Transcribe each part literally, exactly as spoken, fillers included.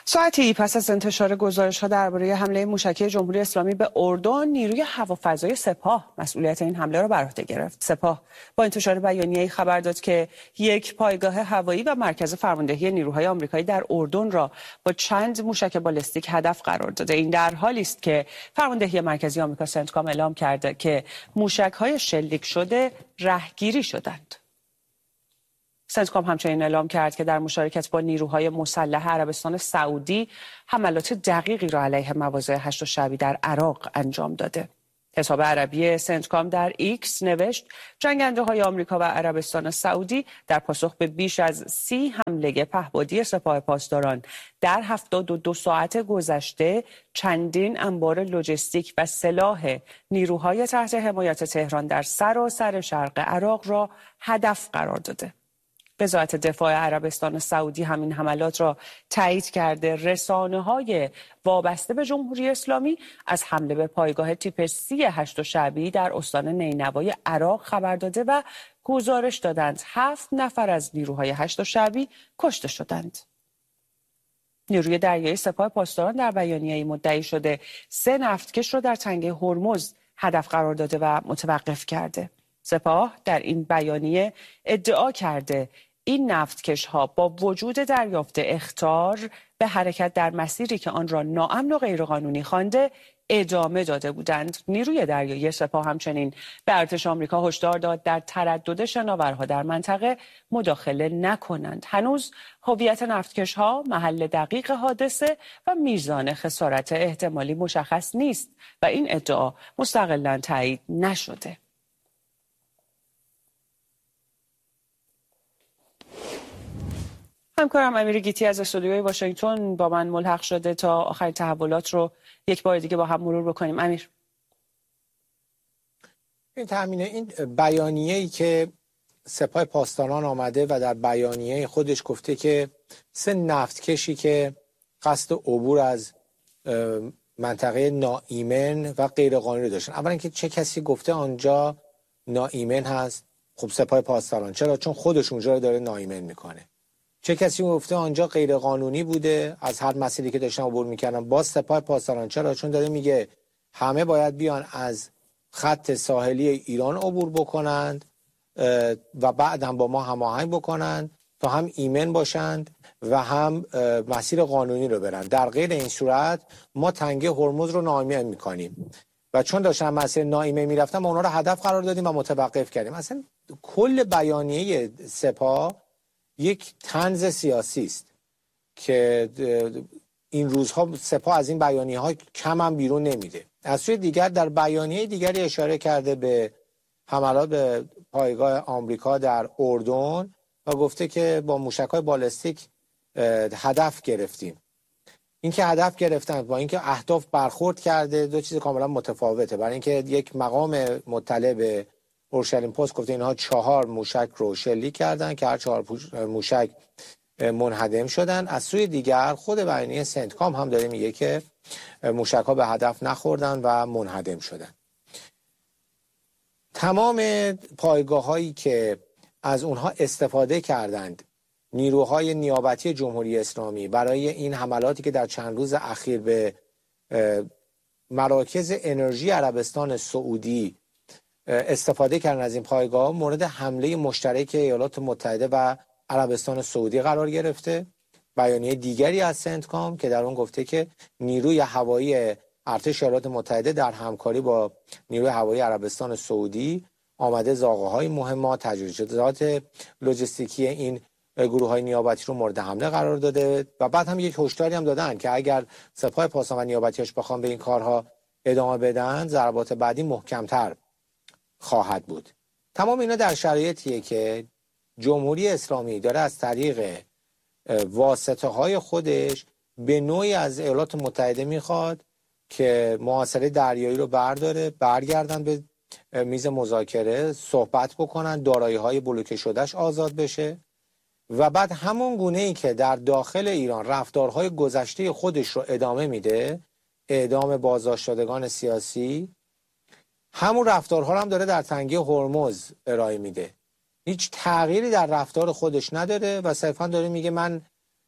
ساعتی پس از انتشار گزارش‌ها درباره حمله موشکی جمهوری اسلامی به اردن، نیروی هوافضای سپاه مسئولیت این حمله را بر عهده گرفت. سپاه با انتشار بیانیه‌ای خبر داد که یک پایگاه هوایی و مرکز فرماندهی نیروهای آمریکایی در اردن را با چند موشک بالستیک هدف قرار داده. این در حالی است که فرماندهی مرکزی آمریکا سنتکام اعلام کرده که موشک‌های شلیک شده رهگیری شدند. سنتکام همچنین اعلام کرد که در مشارکت با نیروهای مسلح عربستان سعودی حملات دقیقی را علیه مواضع هشت شعبی در عراق انجام داده. حساب عربی سنتکام در ایکس نوشت جنگنده های آمریکا و عربستان سعودی در پاسخ به بیش از سی حمله پهپادی سپاه پاسداران در هفتاد و دو ساعت گذشته چندین انبار لوجستیک و سلاح نیروهای تحت حمایت تهران در سراسر شرق عراق را هدف قرار داده. وزارت دفاع عربستان سعودی همین حملات را تایید کرده. رسانه‌های وابسته به جمهوری اسلامی از حمله به پایگاه تیپ سی هشت شعبی در استان نینوای عراق خبر داده و گزارش دادند هفت نفر از نیروهای هشت شعبی کشته شدند. نیروی دریایی سپاه پاسداران در بیانیه‌ای مدعی شده سه نفتکش را در تنگه هرمز هدف قرار داده و متوقف کرده. سپاه در این بیانیه ادعا کرده این نفتکش ها با وجود دریافت اخطار به حرکت در مسیری که آن را ناامن و غیرقانونی خوانده ادامه داده بودند. نیروی دریایی سپاه همچنین به ارتش آمریکا هشدار داد در تردد شناورها در منطقه مداخله نکنند. هنوز هویت نفتکش ها، محل دقیق حادثه و میزان خسارت احتمالی مشخص نیست و این ادعا مستقلاً تایید نشده. همکارم امیر گیتی از استودیوی واشنگتن با من ملحق شده تا آخرین تحولات رو یک بار دیگه با هم مرور بکنیم. امیر، این تامین این بیانیه‌ای که سپاه پاسداران آمده و در بیانیه خودش گفته که سه نفتکشی که قصد عبور از منطقه ناایمن و غیرقانونی داشتن. اولا اینکه چه کسی گفته آنجا ناایمن هست؟ خب سپاه پاسداران. چرا؟ چون خودش اونجا رو داره ناایمن میکنه. چه کسی گفته آنجا غیر قانونی بوده از هر مسیری که داشتن عبور میکردن؟ باز سپاه پاسداران. چرا؟ چون داره میگه همه باید بیان از خط ساحلی ایران عبور بکنند و بعدم با ما هماهنگ بکنند تا هم ایمن باشند و هم مسیر قانونی رو برن. در غیر این صورت ما تنگه هرمز رو ناایمن میکنیم و چون داشتن مسیر ناایمن میرفتن ما اونا رو هدف قرار دادیم و متوقف کردیم. اصلا کل بیانیه سپاه یک طنز سیاسی است که این روزها سپاه از این بیانیه ها کم هم بیرون نمیده. از سوی دیگر در بیانیه دیگری اشاره کرده به حملات به پایگاه آمریکا در اردن و گفته که با موشک‌های بالستیک هدف گرفتیم. این که هدف گرفتن با اینکه اهداف برخورد کرده دو چیز کاملا متفاوته. برای اینکه یک مقام مطلع به اورشلیم پست گفته اینها چهار موشک رو شلیک کردن که هر چهار موشک منهدم شدن. از سوی دیگر خود بیانیه سنتکام هم داره میگه که موشک ها به هدف نخوردن و منهدم شدن. تمام پایگاه هایی که از اونها استفاده کردند نیروهای نیابتی جمهوری اسلامی برای این حملاتی که در چند روز اخیر به مراکز انرژی عربستان سعودی استفاده کردن از این پایگاه مورد حمله مشترک ایالات متحده و عربستان سعودی قرار گرفته. بیانیه دیگری از سنتکام که در اون گفته که نیروی هوایی ارتش ایالات متحده در همکاری با نیروی هوایی عربستان سعودی آمده زاغه‌های مهمات، تجهیزات لوجستیکی این گروه‌های نیابتی رو مورد حمله قرار داده و بعد هم یک هشداری هم دادن که اگر سپاه پاسداران و نیابتیش بخوان به این کارها ادامه بدن ضربات بعدی محکم‌تر خواهد بود. تمام اینا در شرایطیه که جمهوری اسلامی داره از طریق واسطه های خودش به نوعی از ایالات متحده میخواد که محاصره دریایی رو برداره، برگردن به میز مذاکره، صحبت بکنن، دارایی های بلوکه شدهش آزاد بشه و بعد همون گونه ای که در داخل ایران رفتارهای گذشته خودش رو ادامه میده، اعدام بازداشتگان سیاسی، همون رفتارها هم داره در تنگه هرمز ارائه میده. هیچ تغییری در رفتار خودش نداره و صرفا داره میگه من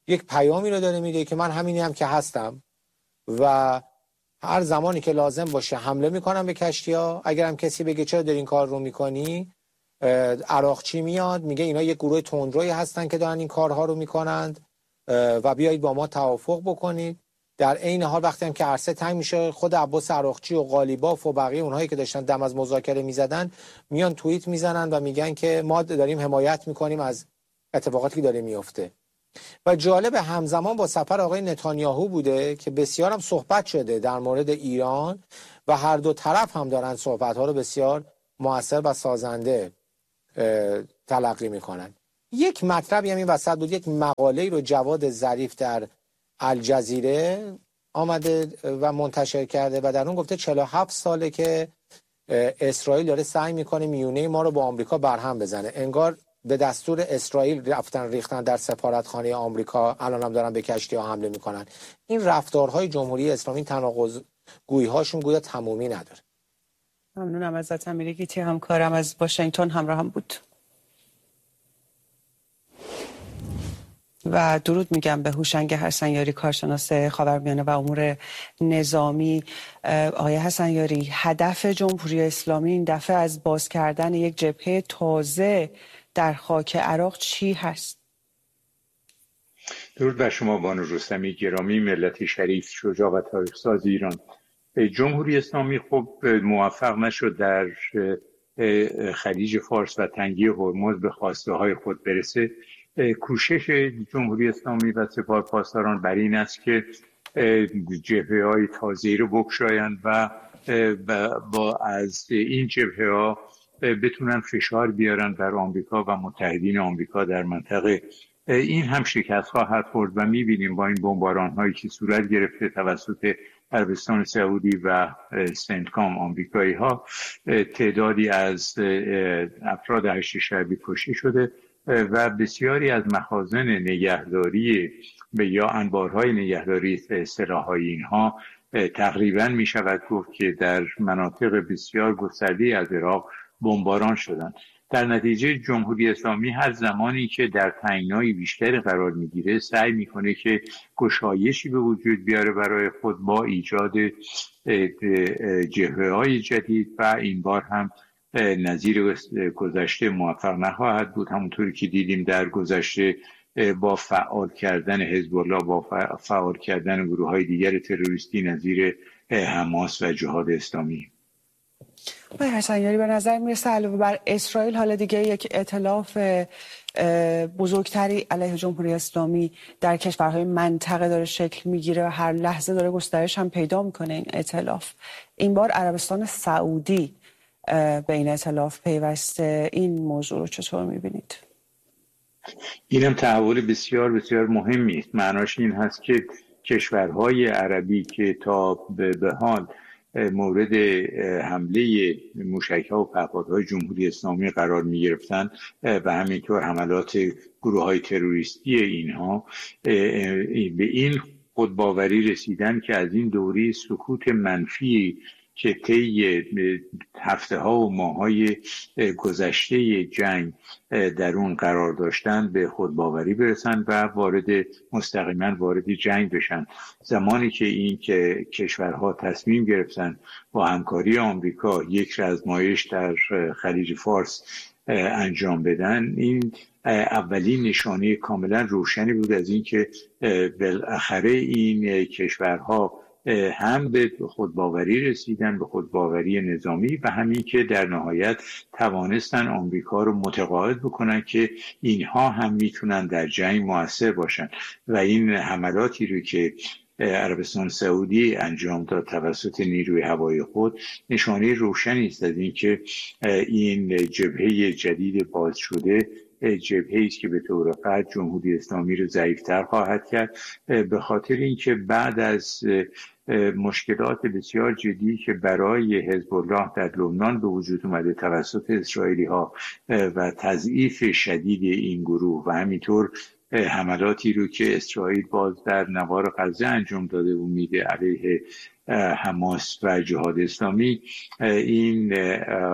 یک پیامی رو داره میده که من همینی هم که هستم و هر زمانی که لازم باشه حمله میکنم به کشتی‌ها. اگر هم کسی بگه چرا داری این کار رو میکنی، عراقچی میاد میگه اینا یک گروه تندروی هستن که دارن این کارها رو میکنند و بیایید با ما توافق بکنید. در عین حال وقتی هم که عرصه تنگ میشه، خود عباس عراقچی و قالیباف و بقیه اونهایی که داشتن دم از مذاکره میزدن میان توییت میزنن و میگن که ما داریم حمایت میکنیم از اتفاقاتی که داره میفته. و جالب همزمان با سفر آقای نتانیاهو بوده که بسیار هم صحبت شده در مورد ایران و هر دو طرف هم دارن صحبت‌ها رو بسیار مؤثر و سازنده تلقی میکنن. یک مطلبی همین وسط بود، یک مقاله رو جواد ظریف در الجزیره آمده و منتشر کرده و در اون گفته چهل و هفت ساله که اسرائیل داره سعی میکنه میونه ما رو با آمریکا برهم بزنه. انگار به دستور اسرائیل رفتن ریختن در سفارتخانه آمریکا، الان هم دارن به کشتی‌ها حمله میکنن. این رفتارهای جمهوری اسلامی تناقض گویی هاشون گویا تمومی نداره. ممنونم ازت امیری گیتی، همکارم از واشنگتن همراه هم بود. و درود میگم به هوشنگ حسنیاری، کارشناس خاورمیانه و امور نظامی. آقای حسنیاری، هدف جمهوری اسلامی این دفعه از باز کردن یک جبهه تازه در خاک عراق چی هست؟ درود بر شما بانو رستمی گرامی، ملت شریف، شجاع و تاریخ ساز ایران. جمهوری اسلامی خب موفق نشد در خلیج فارس و تنگی هرمز به خواسته های خود برسه. کوشش جمهوری اسلامی و سپاه پاسداران بر این است که جبهه های تازه‌ای رو بگشایند و با از این جبهه ها بتونن فشار بیارن بر آمریکا و متحدین آمریکا در منطقه. این هم شکست خواهد خورد و می‌بینیم با این بمباران هایی که صورت گرفته توسط عربستان سعودی و سنتکام آمریکایی ها، تعدادی از افراد هشت شعبی کشته شده و بسیاری از مخازن نگهداری یا انبارهای نگهداری سلاح‌های اینها تقریباً می شود گفت که در مناطق بسیار گسترده از عراق بمباران شدند. در نتیجه جمهوری اسلامی هر زمانی که در تنگنای بیشتر قرار میگیره سعی میکنه که گشایشی به وجود بیاره برای خود با ایجاد جبهه‌های جدید و این بار هم نظیر گذشته موفق نخواهد بود. همونطوری که دیدیم در گذشته با فعال کردن حزب الله، با فعال کردن گروه‌های دیگر تروریستی نظیر حماس و جهاد اسلامی. آقای حسنیاری، به نظر میرسه علاوه بر اسرائیل حالا دیگه یک ائتلاف بزرگتری علیه جمهوری اسلامی در کشورهای منطقه داره شکل میگیره و هر لحظه داره گسترش هم پیدا میکنه این ائتلاف. این بار عربستان سعودی به این ائتلاف پیوسته. این موضوع رو چطور میبینید؟ اینم تحول بسیار بسیار مهمی است. معناش این هست که کشورهای عربی که تا به حال مورد حمله موشک‌ها و پهپادهای جمهوری اسلامی قرار می‌گرفتند و همینطور حملات گروه‌های تروریستی اینها، به این خودباوری رسیدن که از این دوره سکوت منفی که طی هفته ها و ماه های گذشته جنگ در اون قرار داشتن به خودباوری برسن و وارد مستقیما وارد جنگ بشن. زمانی که این که کشورها تصمیم گرفتن با همکاری آمریکا یک رزمایش در خلیج فارس انجام بدن، این اولین نشانه کاملا روشنی بود از این که بالاخره این کشورها هم به خودباوری رسیدن، به خودباوری نظامی و همین که در نهایت توانستن آمریکا رو متقاعد بکنن که اینها هم میتونن در جنگ مؤثر باشن و این حملاتی رو که عربستان سعودی انجام داد توسط نیروی هوایی خود نشانه روشنی است از این که این جبهه جدید باز شده جبهه‌ای است که به طور قطع جمهوری اسلامی رو ضعیف‌تر خواهد کرد، به خاطر اینکه بعد از مشکلات بسیار جدی که برای حزب الله در لبنان به وجود اومده توسط اسرائیلی‌ها و تضعیف شدید این گروه و همینطور حملاتی رو که اسرائیل باز در نوار غزه انجام داده و میده علیه حماس و جهاد اسلامی، این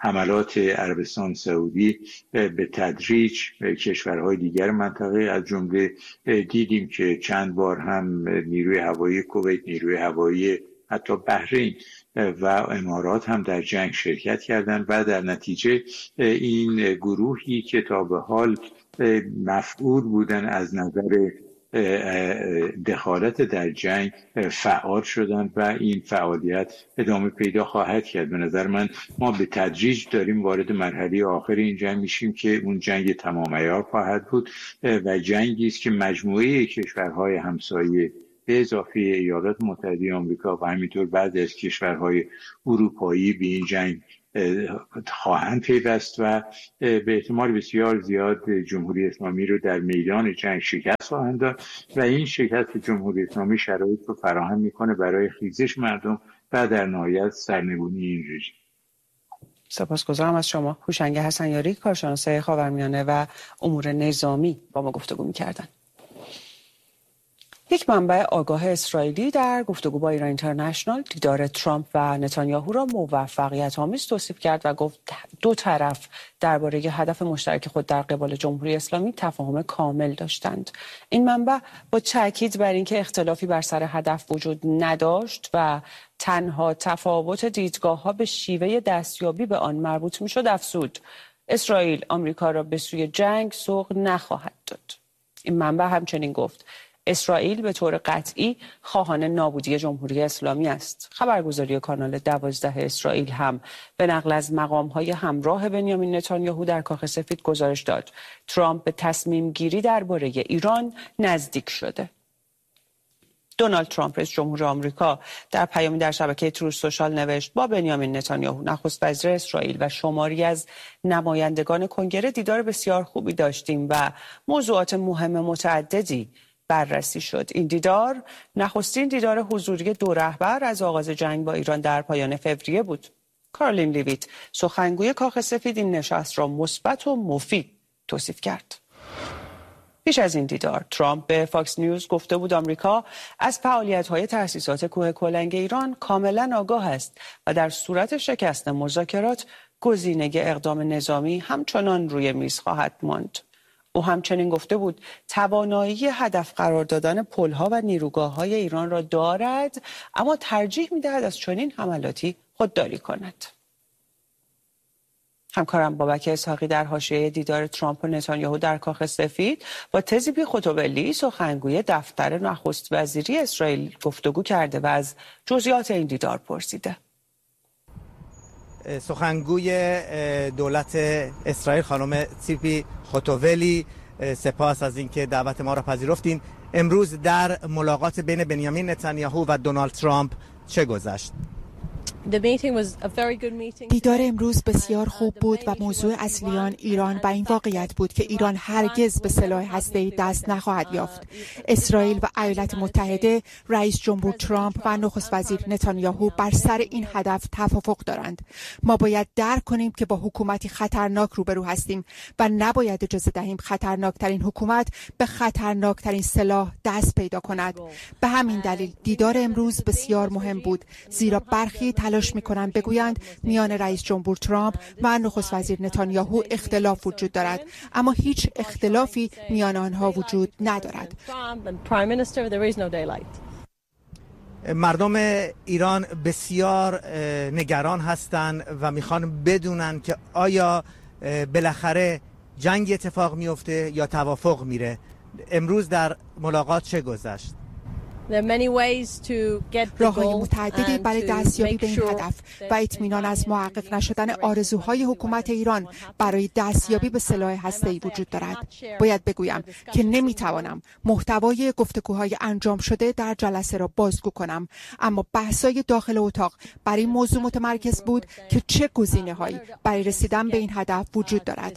حملات عربستان سعودی به تدریج کشورهای دیگر منطقه، از جمله دیدیم که چند بار هم نیروی هوایی کویت، نیروی هوایی حتی بحرین و امارات هم در جنگ شرکت کردند و در نتیجه این گروهی که تا به حال مفعول بودن از نظر دخالت در جنگ فعال شدند و این فعالیت ادامه پیدا خواهد کرد. به نظر من ما به تدریج داریم وارد مرحله آخر این جنگ میشیم که اون جنگ تمام عیار خواهد بود و جنگی است که مجموعه کشورهای همسایه به اضافه ایالات متحده آمریکا و همینطور بعضی از کشورهای اروپایی به این جنگ خواهند پیوست و به احتمال بسیار زیاد جمهوری اسلامی رو در میدان جنگ شکست خواهند داد و این شکست جمهوری اسلامی شرایط رو فراهم میکنه برای خیزش مردم و در نهایت سرنگونی این رژیم. سپاسگزارم از شما. هوشنگ حسنیاری، کارشناس خاورمیانه و امور نظامی، با ما گفتگو می‌کردند. یک منبع آگاه اسرائیلی در گفتگو با ایران اینترنشنال دیدار ترامپ و نتانیاهو را موفقیت آمیز توصیف کرد و گفت دو طرف درباره هدف مشترک خود در قبال جمهوری اسلامی تفاهم کامل داشتند. این منبع با تاکید بر اینکه اختلافی بر سر هدف وجود نداشت و تنها تفاوت دیدگاه‌ها به شیوه دستیابی به آن مربوط می‌شد افزود اسرائیل آمریکا را به سوی جنگ سوق نخواهد داد. این منبع همچنین گفت اسرائیل به طور قطعی خواهان نابودی جمهوری اسلامی است. خبرگزاری کانال دوازده اسرائیل هم به نقل از مقام‌های همراه بنیامین نتانیاهو در کاخ سفید گزارش داد ترامپ به تصمیم گیری درباره ایران نزدیک شده. دونالد ترامپ رئیس جمهور آمریکا در پیامی در شبکه تروث سوشال نوشت با بنیامین نتانیاهو نخست وزیر اسرائیل و شماری از نمایندگان کنگره دیدار بسیار خوبی داشتیم و موضوعات مهم متعددی بررسی شد. این دیدار نخستین دیدار حضوری دو رهبر از آغاز جنگ با ایران در پایان فوریه بود. کارولین لیویت سخنگوی کاخ سفید این نشست را مثبت و مفید توصیف کرد. پیش از این دیدار ترامپ به فاکس نیوز گفته بود آمریکا از فعالیت‌های تأسیسات کوه کلنگ ایران کاملا آگاه است و در صورت شکست مذاکرات گزینه اقدام نظامی همچنان روی میز خواهد ماند. او همچنین گفته بود توانایی هدف قرار دادن پل‌ها و نیروگاه‌های ایران را دارد، اما ترجیح می‌دهد از چنین حملاتی خودداری کند. همکارم بابک اسحاقی در حاشیه دیدار ترامپ و نتانیاهو در کاخ سفید با تزیبی خطبلی سخنگوی دفتر نخست وزیری اسرائیل گفتگو کرده و از جزئیات این دیدار پرسیده. سخنگوی دولت اسرائیل خانم تزیبی خطبلی، سپاس از اینکه دعوت ما را پذیرفتین. امروز در ملاقات بین بنیامین نتانیاهو و دونالد ترامپ چه گذشت؟ دیدار امروز بسیار خوب بود و موضوع اصلی آن ایران و این واقعیت بود که ایران هرگز به سلاح هسته‌ای دست نخواهد یافت. اسرائیل و ایالات متحده، رئیس جمهور ترامپ و نخست وزیر نتانیاهو بر سر این هدف توافق دارند. ما باید درک کنیم که با حکومتی خطرناک روبرو هستیم و نباید اجازه دهیم خطرناکترین حکومت به خطرناکترین سلاح دست پیدا کند. به همین دلیل دیدار امروز بسیار مهم بود، زیرا برخی تلاش می‌کنند بگویند میان رئیس جمهور ترامپ و نخست وزیر نتانیاهو اختلاف وجود دارد، اما هیچ اختلافی میان آنها وجود ندارد. مردم ایران بسیار نگران هستند و میخوان بدونن که آیا بالاخره جنگ اتفاق میفته یا توافق میره. امروز در ملاقات چه گذشت؟ راه‌های متعددی برای دستیابی به این هدف و اطمینان از محقق نشدن آرزوهای حکومت ایران برای دستیابی به سلاح هسته‌ای وجود دارد. باید بگویم که نمیتوانم محتوای گفتگوهای انجام شده در جلسه را بازگو کنم، اما بحث‌های داخل اتاق برای این موضوع متمرکز بود که چه گزینه‌هایی برای رسیدن به این هدف وجود دارد.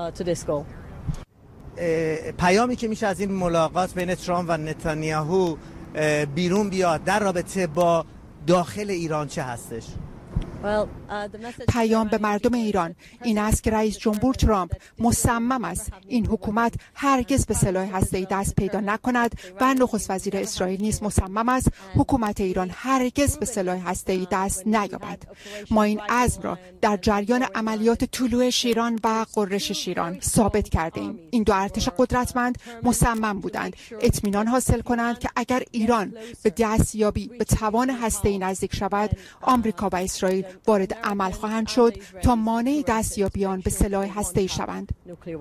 پیامی که میشه از این ملاقات بین ترامپ و نتانیاهو بیرون بیاد در رابطه با داخل ایران چه هستش؟ پیام به مردم ایران این است که رئیس جمهور ترامپ مصمم است این حکومت هرگز به سلاح هسته‌ای دست پیدا نکند و نخست وزیر اسرائیل نیز مصمم است حکومت ایران هرگز به سلاح هسته‌ای دست نیابد. ما این عزم را در جریان عملیات طلوع شیران و غرش شیران ثابت کردیم. این دو ارتش قدرتمند مصمم بودند اطمینان حاصل کنند که اگر ایران به دستیابی به توان هسته‌ای نزدیک شود، آمریکا و اسرائیل وارد عمل خواهند شد تا مانع دستیابی آن به سلاح هسته‌ای شوند.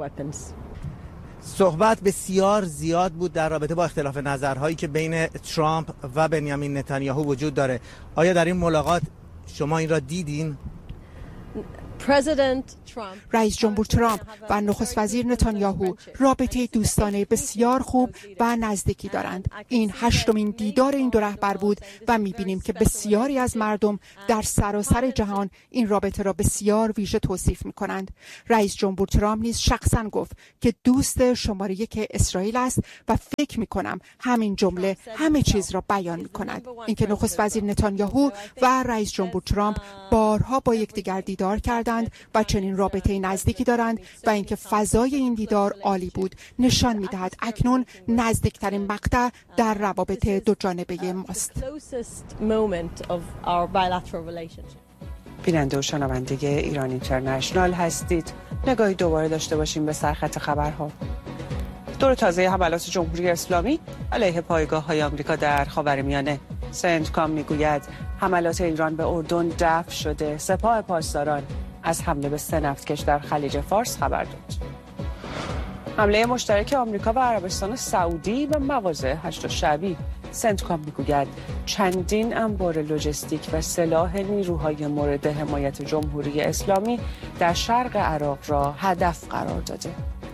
صحبت بسیار زیاد بود در رابطه با اختلاف نظرهایی که بین ترامپ و بنیامین نتانیاهو وجود داره. آیا در این ملاقات شما این را دیدین؟ رئیس جمهور ترامپ و نخست وزیر نتانیاهو رابطه دوستانه بسیار خوب و نزدیکی دارند. این هشتمین دیدار این دو رهبر بود و می‌بینیم که بسیاری از مردم در سراسر جهان این رابطه را بسیار ویژه توصیف می‌کنند. رئیس جمهور ترامپ نیز شخصاً گفت که دوست شماره یک اسرائیل است و فکر می‌کنم همین جمله همه چیز را بیان می‌کند. اینکه نخست وزیر نتانیاهو و رئیس جمهور ترامپ بارها با یکدیگر دیدار کردند و چنین رابطه نزدیکی دارند و اینکه فضای این دیدار عالی بود نشان می‌دهد اکنون نزدیکترین مقطع در روابط دو جانبه ماست. بیننده و شنونده ایران اینترنشنال هستید. نگاهی دوباره داشته باشیم به سرخط خبرها. دور تازه حملات جمهوری اسلامی علیه پایگاه‌های آمریکا در خاورمیانه. سنتکام میگوید حملات ایران به اردن دفع شده. سپاه پاسداران از حمله به سه نفتکش در خلیج فارس خبر داد. حمله مشترک آمریکا و عربستان سعودی به مواضع هشت شعبی. سنتکام میگوید چندین انبار لوجستیک و سلاح نیروهای مورد حمایت جمهوری اسلامی در شرق عراق را هدف قرار داده.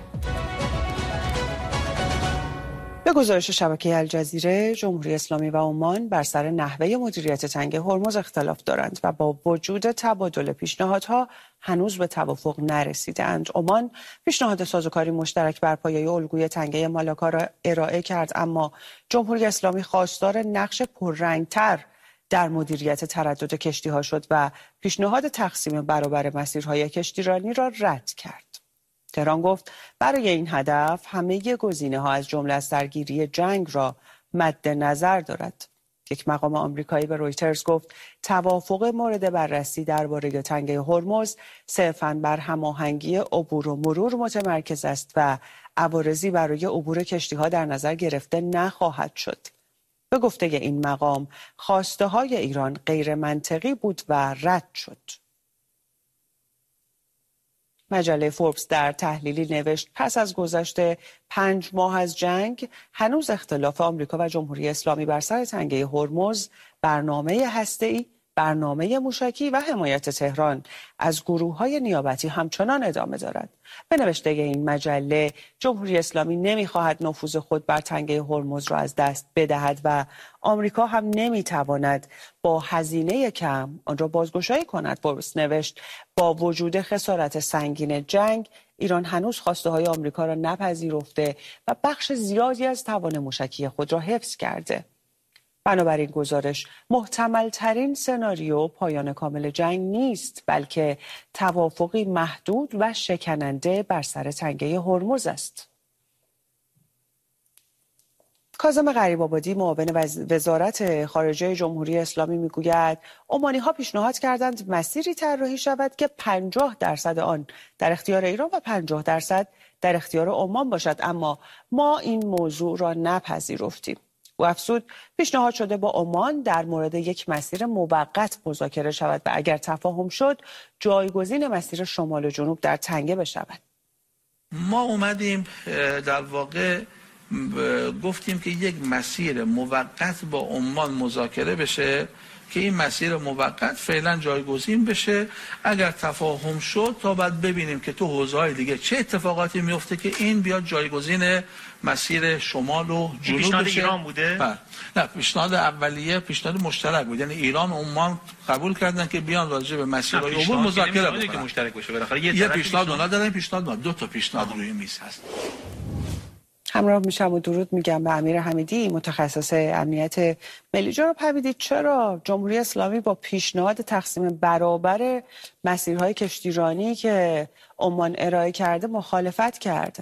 به گزارش شبکه الجزیره، جمهوری اسلامی و عمان بر سر نحوه مدیریت تنگ هرمز اختلاف دارند و با وجود تبادل پیشنهادها هنوز به توافق نرسیدند. عمان پیشنهاد سازوکاری مشترک بر پایه الگوی تنگه مالاکا را ارائه کرد، اما جمهوری اسلامی خواستار نقش پررنگتر در مدیریت تردد کشتی‌ها شد و پیشنهاد تقسیم برابر مسیرهای کشتیرانی را رد کرد. تهران گفت برای این هدف همه گزینه‌ها از جمله از درگیری جنگ را مد نظر دارد. یک مقام آمریکایی به رویترز گفت توافق مورد بررسی درباره تنگه هرمز صرفاً بر هماهنگی عبور و مرور متمرکز است و عوارضی برای عبور کشتی‌ها در نظر گرفته نخواهد شد. به گفته این مقام خواسته‌های ایران غیر منطقی بود و رد شد. مجله فوربس در تحلیلی نوشت پس از گذشت پنج ماه از جنگ هنوز اختلاف آمریکا و جمهوری اسلامی بر سر تنگه هرمز، برنامه هسته‌ای، برنامه موشکی و حمایت تهران از گروه‌های نیابتی همچنان ادامه دارد. به نوشته این مجله جمهوری اسلامی نمی‌خواهد نفوذ خود بر تنگه هرمز را از دست بدهد و آمریکا هم نمی‌تواند با هزینه کم آن را بازگشایی کند. فوربس نوشت با وجود خسارت سنگین جنگ، ایران هنوز خواسته‌های آمریکا را نپذیرفته و بخش زیادی از توان موشکی خود را حفظ کرده. بنابراین گزارش محتمل ترین سناریو پایان کامل جنگ نیست، بلکه توافقی محدود و شکننده بر سر تنگه هرمز است. کاظم غریب‌آبادی معاون وزارت خارجه جمهوری اسلامی میگوید عمانی‌ها پیشنهاد کردند مسیری طراحی شود که پنجاه درصد آن در اختیار ایران و پنجاه درصد در اختیار عمان باشد، اما ما این موضوع را نپذیرفتیم. او افزود پیشنهاد شده با عمان در مورد یک مسیر موقت مذاکره شود و اگر تفاهم شد جایگزین مسیر شمال و جنوب در تنگه بشود. ما اومدیم در واقع گفتیم که یک مسیر موقت با عمان مذاکره بشه که این مسیر موقت فعلا جایگزین بشه. اگر تفاهم شد تا بعد ببینیم که تو حوزه‌های دیگه چه اتفاقاتی میفته که این بیاد جایگزین مسیر شمال و جنوب پیشنهاد بشه. ایران بوده؟ بله. نه، پیشنهاد اولیه پیشنهاد مشترک بود، یعنی ایران و عمان قبول کردن که بیان راجع به مسیرهای عبور مذاکره بکنن که مشترک باشه. بالاخره یه, یه پیشنهاد اونا دادن، پیشنهاد ما دو تا پیشنهاد روی میز هست. همراه میشم و درود میگم به امیر حمیدی متخصص امنیت ملی. جناب حمیدی، چرا جمهوری اسلامی با پیشنهاد تقسیم برابر مسیرهای کشتیرانی که عمان ارائه کرده مخالفت کرده؟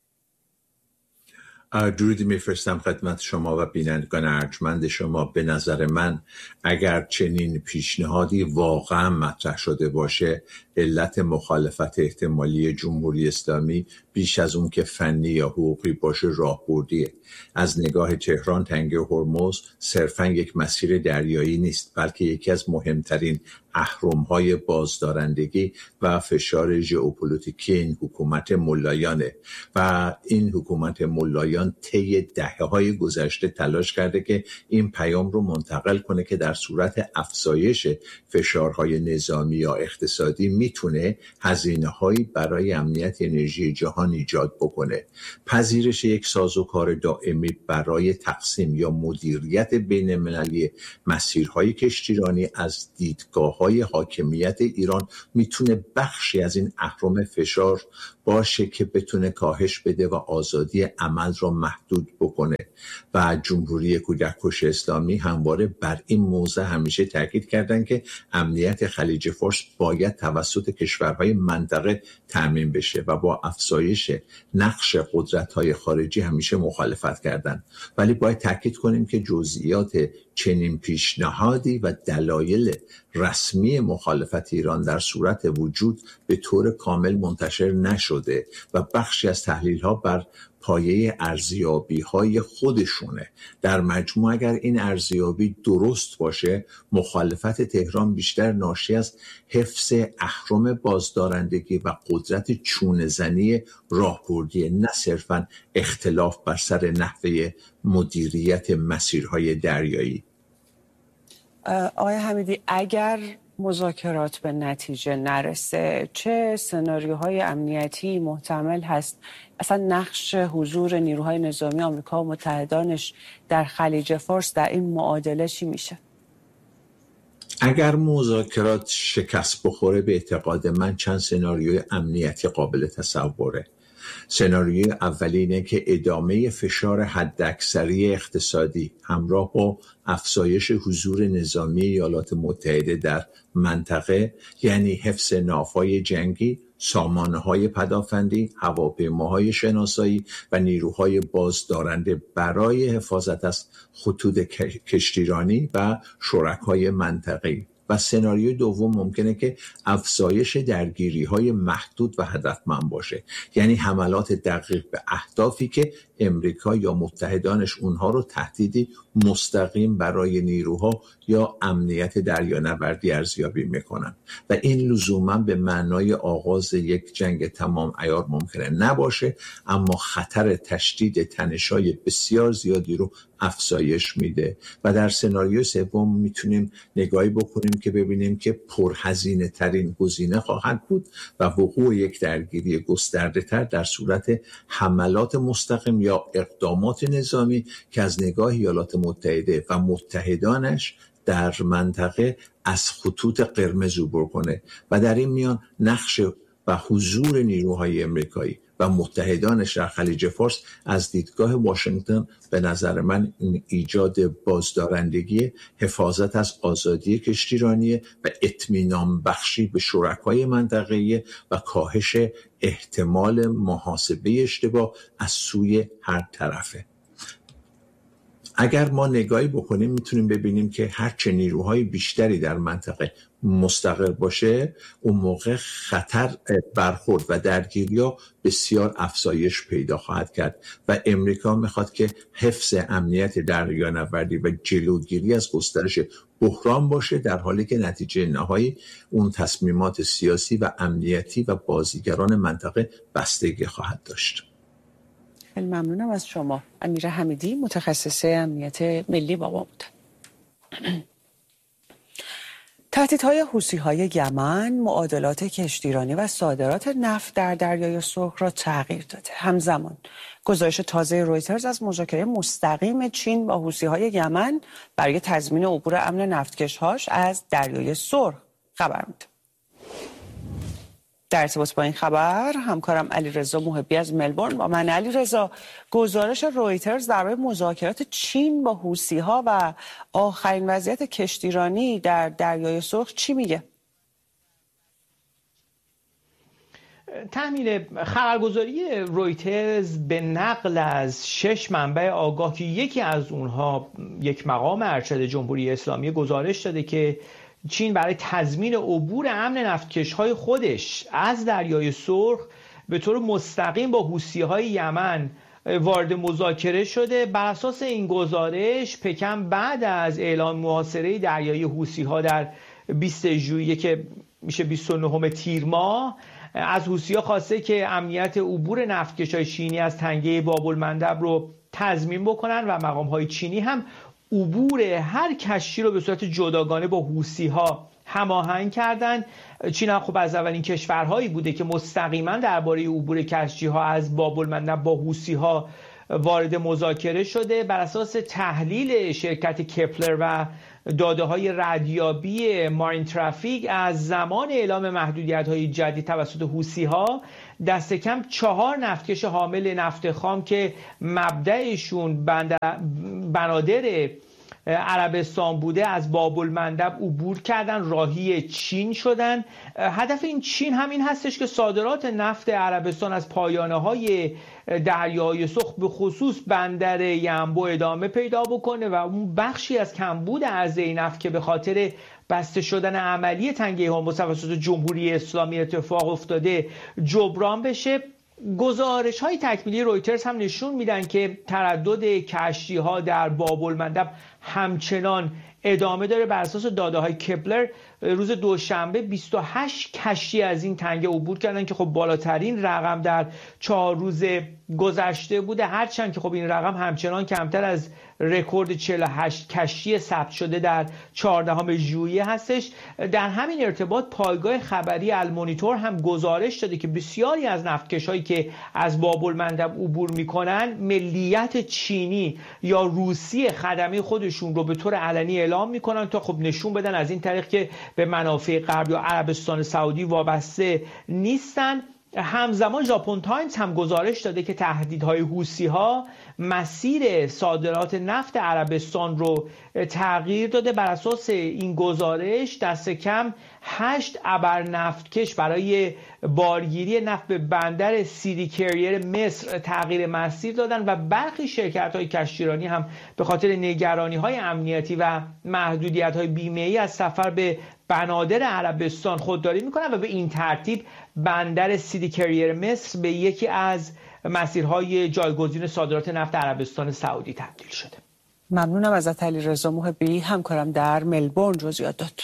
درودی میفرستم خدمت شما و بینندگان ارجمند شما. به نظر من اگر چنین پیشنهادی واقعا مطرح شده باشه، علت مخالفت احتمالی جمهوری اسلامی بیش از اون که فنی یا حقوقی باشه راهبردیه. از نگاه تهران تنگه هرمز صرفا یک مسیر دریایی نیست، بلکه یکی از مهمترین اهرم‌های بازدارندگی و فشار ژئوپلیتیکی این حکومت ملایانه و این حکومت ملایان طی دهه‌های گذشته تلاش کرده که این پیام رو منتقل کنه که در صورت افزایش فشارهای نظامی یا اقتصادی میتونه هزینه‌هایی برای امنیت انرژی جهان ایجاد بکنه. پذیرش یک سازوکار دائمی برای تقسیم یا مدیریت بین‌المللی مسیرهای کشتیرانی از دیدگاه‌های حاکمیت ایران میتونه بخشی از این اهرم فشار باشه که بتونه کاهش بده و آزادی عمل را محدود بکنه. و جمهوری کودککش اسلامی همواره بر این موضوع همیشه تاکید کردن که امنیت خلیج فارس باید توسط کشورهای منطقه تامین بشه و با افزایش نقش قدرت‌های خارجی همیشه مخالفت کردن. ولی باید تاکید کنیم که جزئیات چنین پیشنهادی و دلایل رسمی مخالفت ایران در صورت وجود به طور کامل منتشر نشده و بخشی از تحلیل‌ها بر پایه ارزیابی‌های خودشونه. در مجموع اگر این ارزیابی درست باشه، مخالفت تهران بیشتر ناشی از حفظ اهرم بازدارندگی و قدرت چونه‌زنی راهبردی، نه صرفاً اختلاف بر سر نحوه مدیریت مسیرهای دریایی. آقای حمیدی، اگر مذاکرات به نتیجه نرسه، چه سناریوهای امنیتی محتمل هست؟ اصلا نقش حضور نیروهای نظامی آمریکا و متحدانش در خلیج فارس در این معادله چی میشه؟ اگر مذاکرات شکست بخوره، به اعتقاد من چند سناریوی امنیتی قابل تصوره. سناریوی اولی اینه که ادامه فشار حداکثری اقتصادی همراه با افزایش حضور نظامی ایالات متحده در منطقه، یعنی حفظ ناوهای جنگی، سامانه‌های پدافندی، هواپیماهای شناسایی و نیروهای بازدارنده برای حفاظت از خطوط کشتیرانی و شرکای منطقه‌ای. و سناریوی دوم ممکنه که افزایش درگیری‌های محدود و هدفمند باشه، یعنی حملات دقیق به اهدافی که امریکا یا متحدانش اونها رو تهدیدی مستقیم برای نیروها یا امنیت دریانوردی ارزیابی میکنن. و این لزوما به معنای آغاز یک جنگ تمام عیار ممکنه نباشه، اما خطر تشدید تنش‌های بسیار زیادی رو افزایش میده. و در سناریوی سوم میتونیم نگاهی بکنیم که ببینیم که پرهزینه ترین گزینه خواهد بود و وقوع یک درگیری گسترده تر در صورت حملات مستقیم یا اقدامات نظامی که از نگاه ایالات متحده و متحدانش در منطقه از خطوط قرمز عبور کنه. و در این میان نقش و حضور نیروهای امریکایی و متحدانش در خلیج فارس از دیدگاه واشنگتن به نظر من ایجاد بازدارندگی، حفاظت از آزادی کشتیرانی و اطمینان بخشی به شرکای منطقه‌ای و کاهش احتمال محاسبه اشتباه از سوی هر طرفه. اگر ما نگاهی بکنیم میتونیم ببینیم که هرچه نیروهای بیشتری در منطقه مستقر باشه، اون موقع خطر برخورد و درگیری‌ها بسیار افزایش پیدا خواهد کرد و امریکا میخواد که حفظ امنیت دریانوردی و جلوگیری از گسترش بحران باشه، در حالی که نتیجه نهایی اون تصمیمات سیاسی و امنیتی و بازیگران منطقه بستگی خواهد داشت. خیلی ممنونم از شما. امیر حمیدی متخصص امنیت ملی با ما بود. تهدیدهای حوثی‌های یمن معادلات کشتیرانی و صادرات نفت در دریای سرخ را تغییر داده. همزمان گزارش تازه رویترز از مذاکره مستقیم چین با حوثی‌های یمن برای تضمین عبور امن نفتکش‌هاش از دریای سرخ خبر میده. در ارتباط با این خبر همکارم علیرضا محبی از ملبورن با من. علیرضا، گزارش رویترز درباره مذاکرات چین با حوثی‌ها و آخرین وضعیت کشتیرانی در دریای سرخ چی میگه؟ تحمیل خبرگزاری رویترز به نقل از شش منبع آگاه که یکی از اونها یک مقام ارشد جمهوری اسلامی گزارش داده که چین برای تضمین عبور امن نفتکش‌های خودش از دریای سرخ به طور مستقیم با حوثی‌های یمن وارد مذاکره شده. بر اساس این گزارش پکن بعد از اعلام محاصره دریایی حوثی‌ها در بیست ژوئیه که میشه بیست و نهم تیر ماه از حوثی‌ها خواسته که امنیت عبور نفتکش‌های چینی از تنگه باب المندب رو تضمین بکنن و مقام‌های چینی هم عبور هر کشتی رو به صورت جداگانه با حوثی‌ها هماهنگ کردن. چین هم خب از اولین کشورهایی بوده که مستقیما درباره عبور کشتی‌ها از باب المندب با حوثی‌ها وارد مذاکره شده. بر اساس تحلیل شرکت کپلر و داده های ردیابی مارین ترافیک از زمان اعلام محدودیت های جدید توسط حوثی‌ها دست کم چهار نفتکش حامل نفت خام که مبدأشون بنادر عربستان بوده از باب المندب عبور کردن، راهی چین شدن. هدف این چین همین هستش که صادرات نفت عربستان از پایانه های دریای سرخ به خصوص بندر ینبو ادامه پیدا بکنه و اون بخشی از کمبود عرضه نفت که به خاطر بسته شدن عملی تنگه هرمز توسط جمهوری اسلامی اتفاق افتاده جبران بشه. گزارش های تکمیلی رویترز هم نشون میدن که تردد کشتی ها در باب المندب همچنان ادامه داره. بر اساس داده های کپلر روز دوشنبه بیست و هشت کشتی از این تنگه عبور کردن که خب بالاترین رقم در چهار روز گذشته بوده، هرچند که خب این رقم همچنان کمتر از رکورد چهل و هشت کشتی ثبت شده در چهاردهم ژوئیه هستش. در همین ارتباط پایگاه خبری المونیتور هم گزارش داده که بسیاری از نفتکش‌هایی که از باب المندب عبور میکنن ملیت چینی یا روسی خدمه خودشون رو به طور علنی اعلام میکنن تا خب نشون بدن از این طریق که به منافع غرب یا عربستان سعودی وابسته نیستن. همزمان ژاپن تایمز هم گزارش داده که تهدیدهای حوثی‌ها مسیر صادرات نفت عربستان رو تغییر داده. بر اساس این گزارش دست کم هشت ابر نفتکش برای بارگیری نفت به بندر سیدی کریر مصر تغییر مسیر دادن و برخی شرکت‌های کشتیرانی هم به خاطر نگرانی‌های امنیتی و محدودیت‌های بیمه‌ای از سفر به بنادر عربستان خودداری میکنن و به این ترتیب بندر سیدی کریر مصر به یکی از مسیرهای جایگزین صادرات نفت عربستان سعودی تبدیل شده. ممنونم ازت علیرضا محبی، همکارم در ملبورن جزئیات داد.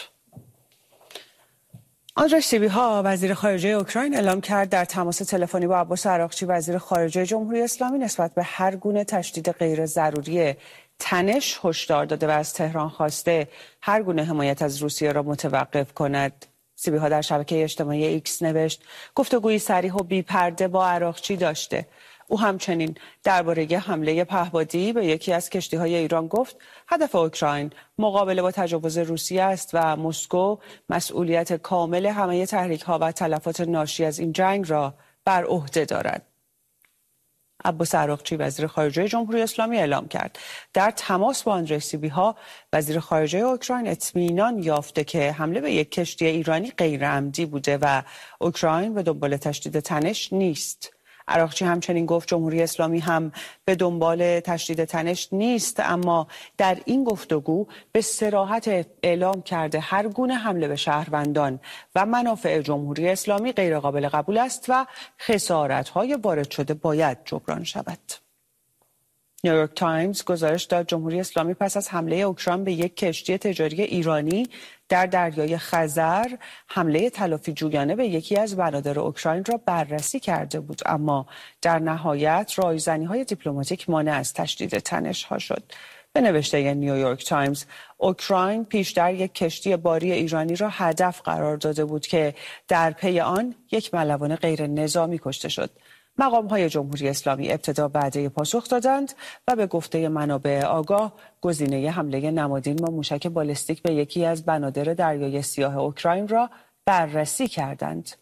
آندری سیبیها وزیر خارجه اوکراین اعلام کرد در تماس تلفنی با عباس عراقچی وزیر خارجه جمهوری اسلامی نسبت به هر گونه تشدید غیر ضروری تنش هشدار داده و از تهران خواسته هر گونه حمایت از روسیه را متوقف کند. سیبیها در شبکه اجتماعی ایکس نوشت گفتگوی صریح و بی پرده با عراقچی داشته. او همچنین درباره حمله پهپادی به یکی از کشتی‌های ایران گفت هدف اوکراین مقابله با تجاوز روسیه است و مسکو مسئولیت کامل همه تحریک‌ها و تلفات ناشی از این جنگ را بر عهده دارد. عباس عراقچی وزیر خارجه جمهوری اسلامی اعلام کرد در تماس با آندری سیبیها وزیر خارجه اوکراین اطمینان یافته که حمله به یک کشتی ایرانی غیر عمدی بوده و اوکراین به دنبال تشدید تنش نیست. عراقچی همچنین گفت جمهوری اسلامی هم به دنبال تشدید تنش نیست، اما در این گفتگو به صراحت اعلام کرده هر گونه حمله به شهروندان و منافع جمهوری اسلامی غیر قابل قبول است و خسارت‌های وارد شده باید جبران شود. نیویورک تایمز گزارش داد جمهوری اسلامی پس از حمله اوکراین به یک کشتی تجاری ایرانی در دریای خزر حمله تلافی جویانه به یکی از بنادر اوکراین را بررسی کرده بود، اما در نهایت رایزنی‌های دیپلماتیک مانع از تشدید تنش‌ها شد. به نوشته نیویورک تایمز اوکراین پیشتر یک کشتی باری ایرانی را هدف قرار داده بود که در پی آن یک ملوان غیر نظامی کشته شد. مقام‌های جمهوری اسلامی ابتدا وعده پاسخ دادند و به گفته منابع آگاه گزینه حمله نمادین با موشک بالستیک به یکی از بنادر دریای سیاه اوکراین را بررسی کردند.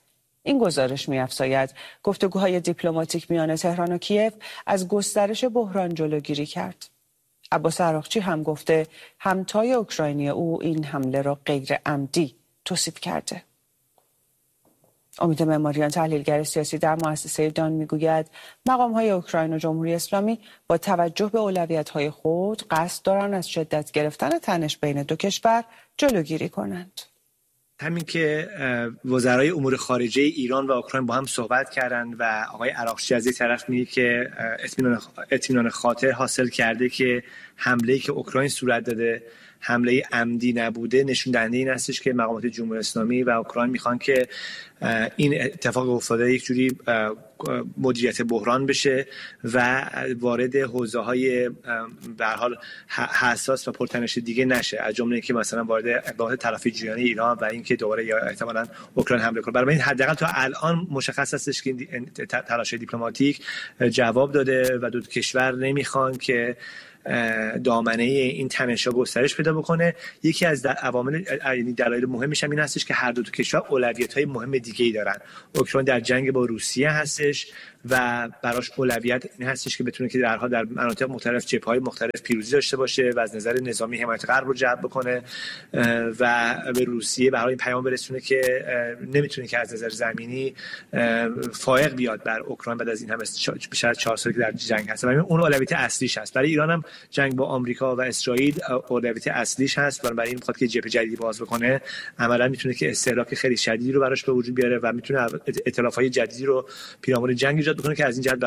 این گزارش می‌افزاید گفتگوهای دیپلماتیک میان تهران و کیف از گسترش بحران جلوگیری کرد. عباس عراقچی هم گفته همتای اوکراینی او این حمله را غیر عمدی توصیف کرده. امید معماریان تحلیلگر سیاسی در مؤسسه دان میگوید مقام‌های اوکراین و جمهوری اسلامی با توجه به اولویت‌های خود قصد دارند از شدت گرفتن تنش بین دو کشور جلوگیری کنند. همین که وزرای امور خارجه ایران و اوکراین با هم صحبت کردند و آقای عراقچی از یک طرف میگه که اطمینان اطمینان خاطر حاصل کرده که حمله‌ای که اوکراین صورت داده حمله عمدی نبوده، نشون دهنده این هستش که مقامات جمهوری اسلامی و اوکراین میخوان که این اتفاق افتاده یک جوری مدیریت بحران بشه و وارد حوزه‌های به هر حال حساس و پرتنش دیگه نشه، از جمله اینکه مثلا وارد ابحاث تلافی جویانه ایران و اینکه دوباره یا احتمالاً اوکراین حمله کنه. برای این حداقل تا الان مشخص هستش که تلاش دیپلماتیک جواب داده و دو کشور نمیخوان که دامنه این تنش‌ها گسترش پیدا بکنه. یکی از عوامل یعنی دلایل مهمش هم این هستش که هر دو تا کشور اولویت‌های مهم دیگه‌ای دارن. اوکراین در جنگ با روسیه هستش و براش اولویت این هستش که بتونه که درها در مناطق مختلف جبهه‌های مختلف پیروزی داشته باشه و از نظر نظامی حمایت غرب رو جلب بکنه و به روسیه برای این پیام برسونه که نمیتونه که از نظر زمینی فائق بیاد بر اوکراین بعد از این همه بیشتر از چهار سالی که در جنگ هست. و اون اولویت اصلیش هست. برای ایران هم جنگ با آمریکا و اسرائیل اولویت اصلیش هست و برای این میخواد که جبهه جدیدی باز بکنه. عملاً میتونه که استهلاک خیلی شدیدی رو براش به وجود بیاره و میتونه ائتلاف‌های جدیدی رو پیرامون جنگ ایجاد بکنه که از این جهت